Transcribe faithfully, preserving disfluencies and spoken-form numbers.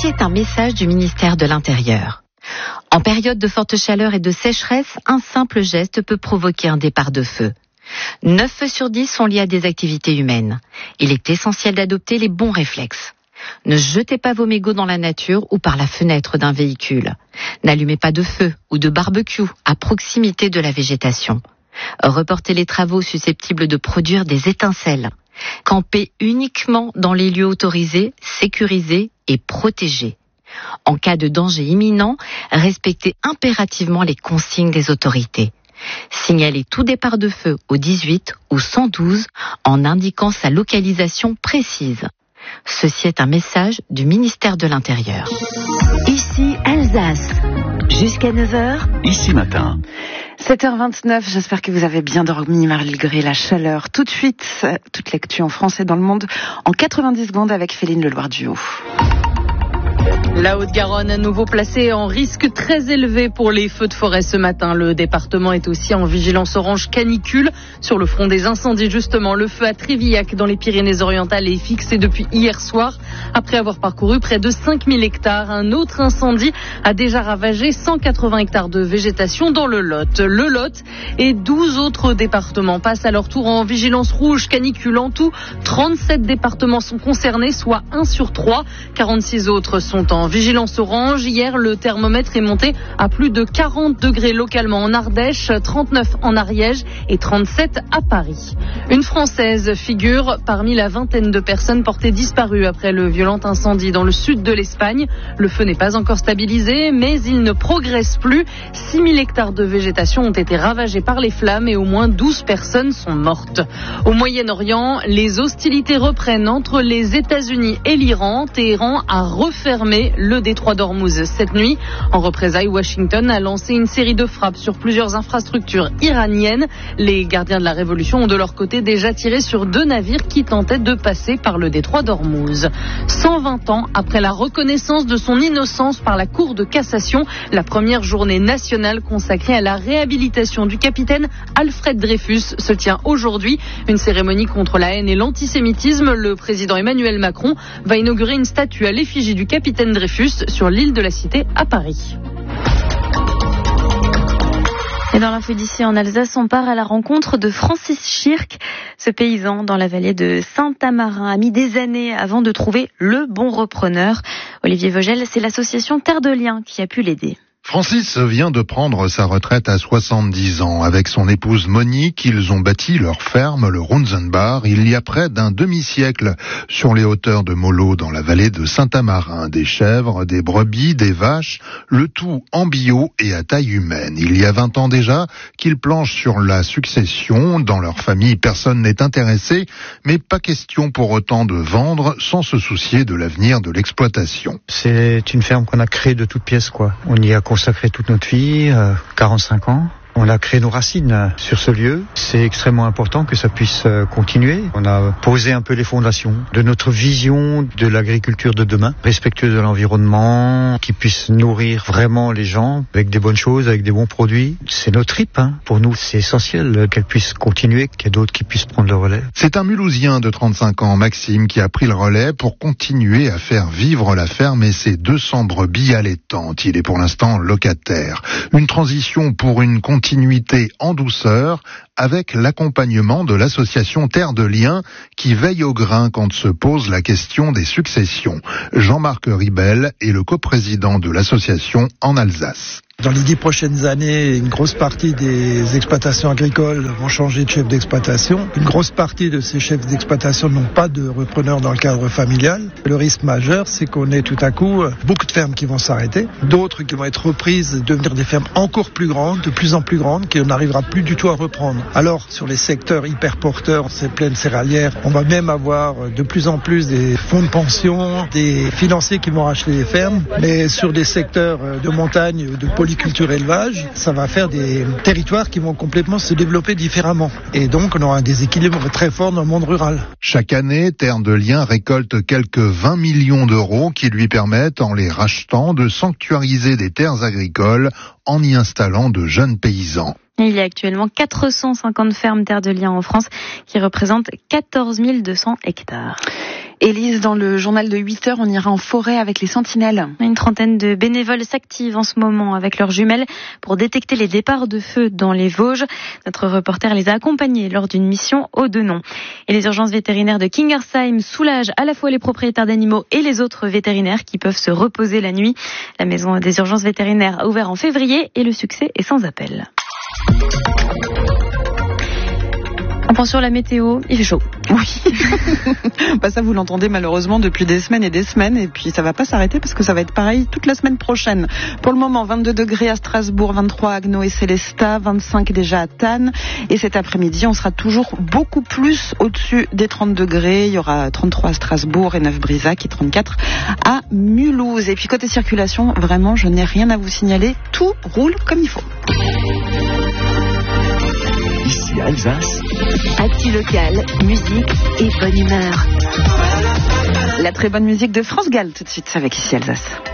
Ceci est un message du ministère de l'Intérieur. En période de forte chaleur et de sécheresse, un simple geste peut provoquer un départ de feu. neuf feux sur dix sont liés à des activités humaines. Il est essentiel d'adopter les bons réflexes. Ne jetez pas vos mégots dans la nature ou par la fenêtre d'un véhicule. N'allumez pas de feu ou de barbecue à proximité de la végétation. Reportez les travaux susceptibles de produire des étincelles. Campez uniquement dans les lieux autorisés, sécurisés et protégés. En cas de danger imminent, respectez impérativement les consignes des autorités. Signalez tout départ de feu au dix-huit ou cent douze en indiquant sa localisation précise. Ceci est un message du ministère de l'Intérieur. Ici Alsace, jusqu'à neuf heures. Ici matin. sept heures vingt-neuf, j'espère que vous avez bien dormi malgré la chaleur. Tout de suite, toute l'actu en France et dans le monde en quatre-vingt-dix secondes avec Féline Leloir-Duhaut. La Haute-Garonne, à nouveau placée en risque très élevé pour les feux de forêt ce matin. Le département est aussi en vigilance orange canicule. Sur le front des incendies, justement, le feu à Trévillac dans les Pyrénées-Orientales est fixé depuis hier soir. Après avoir parcouru près de cinq mille hectares, un autre incendie a déjà ravagé cent quatre-vingts hectares de végétation dans le Lot. Le Lot et douze autres départements passent à leur tour en vigilance rouge canicule. En tout, trente-sept départements sont concernés, soit un sur trois. quarante-six autres sont en vigilance orange. Hier, le thermomètre est monté à plus de quarante degrés localement en Ardèche, trente-neuf en Ariège et trente-sept à Paris. Une Française figure parmi la vingtaine de personnes portées disparues après le violent incendie dans le sud de l'Espagne. Le feu n'est pas encore stabilisé, mais il ne progresse plus. six mille hectares de végétation ont été ravagés par les flammes et au moins douze personnes sont mortes. Au Moyen-Orient, les hostilités reprennent entre les États-Unis et l'Iran. Téhéran a refermé le détroit d'Ormuz cette nuit. En représailles, Washington a lancé une série de frappes sur plusieurs infrastructures iraniennes. Les gardiens de la révolution ont de leur côté déjà tiré sur deux navires qui tentaient de passer par le détroit d'Ormuz. cent vingt ans après la reconnaissance de son innocence par la Cour de cassation, la première journée nationale consacrée à la réhabilitation du capitaine Alfred Dreyfus se tient aujourd'hui. Une cérémonie contre la haine et l'antisémitisme. Le président Emmanuel Macron va inaugurer une statue à l'effigie du capitaine Dreyfus sur l'île de la Cité à Paris. Et dans l'info d'ici en Alsace, on part à la rencontre de Francis Schirk. Ce paysan dans la vallée de Saint-Amarin a mis des années avant de trouver le bon repreneur. Olivier Vogel, c'est l'association Terre de Liens qui a pu l'aider. Francis vient de prendre sa retraite à soixante-dix ans. Avec son épouse Monique, ils ont bâti leur ferme, le Runzenbar, il y a près d'un demi-siècle, sur les hauteurs de Molo, dans la vallée de Saint-Amarin. Des chèvres, des brebis, des vaches, le tout en bio et à taille humaine. Il y a vingt ans déjà qu'ils planchent sur la succession. Dans leur famille, personne n'est intéressé, mais pas question pour autant de vendre sans se soucier de l'avenir de l'exploitation. C'est une ferme qu'on a créée de toutes pièces, quoi. On y a consacré toute notre vie, euh, quarante-cinq ans. On a créé nos racines sur ce lieu. C'est extrêmement important que ça puisse continuer. On a posé un peu les fondations de notre vision de l'agriculture de demain, respectueuse de l'environnement, qui puisse nourrir vraiment les gens avec des bonnes choses, avec des bons produits. C'est notre trip, hein. Pour nous, c'est essentiel qu'elle puisse continuer, qu'il y ait d'autres qui puissent prendre le relais. C'est un Mulhousien de trente-cinq ans, Maxime, qui a pris le relais pour continuer à faire vivre la ferme et ses deux cents brebis allaitantes. Il est pour l'instant locataire. Une transition pour une continuité continuité en douceur avec l'accompagnement de l'association Terre de Liens qui veille au grain quand se pose la question des successions. Jean-Marc Ribel est le coprésident de l'association en Alsace. Dans les dix prochaines années, une grosse partie des exploitations agricoles vont changer de chef d'exploitation. Une grosse partie de ces chefs d'exploitation n'ont pas de repreneur dans le cadre familial. Le risque majeur, c'est qu'on ait tout à coup beaucoup de fermes qui vont s'arrêter, d'autres qui vont être reprises, devenir des fermes encore plus grandes, de plus en plus grandes, qu'on n'arrivera plus du tout à reprendre. Alors, sur les secteurs hyper porteurs, ces plaines céréalières, on va même avoir de plus en plus des fonds de pension, des financiers qui vont racheter les fermes, mais sur des secteurs de montagne, de polyculture élevage, ça va faire des territoires qui vont complètement se développer différemment. Et donc, on aura un déséquilibre très fort dans le monde rural. Chaque année, Terre de Liens récolte quelques vingt millions d'euros qui lui permettent, en les rachetant, de sanctuariser des terres agricoles en y installant de jeunes paysans. Il y a actuellement quatre cent cinquante fermes Terre de Liens en France qui représentent quatorze mille deux cents hectares. Élise, dans le journal de huit heures, on ira en forêt avec les sentinelles. Une trentaine de bénévoles s'activent en ce moment avec leurs jumelles pour détecter les départs de feu dans les Vosges. Notre reporter les a accompagnés lors d'une mission au Denon. Et les urgences vétérinaires de Kingersheim soulagent à la fois les propriétaires d'animaux et les autres vétérinaires qui peuvent se reposer la nuit. La maison des urgences vétérinaires a ouvert en février et le succès est sans appel. On pense sur la météo, il fait chaud. Oui, bah ça vous l'entendez malheureusement depuis des semaines et des semaines, et puis ça va pas s'arrêter parce que ça va être pareil toute la semaine prochaine. Pour le moment, vingt-deux degrés à Strasbourg, vingt-trois à Agno et Célestat, vingt-cinq déjà à Tannes, et cet après-midi on sera toujours beaucoup plus au-dessus des trente degrés. Il y aura trente-trois à Strasbourg et neuf Brisac et trente-quatre à Mulhouse. Et puis côté circulation, vraiment je n'ai rien à vous signaler, tout roule comme il faut. Ici à Alsace, Actu local, musique et bonne humeur. La très bonne musique de France Gall tout de suite avec Ici Alsace.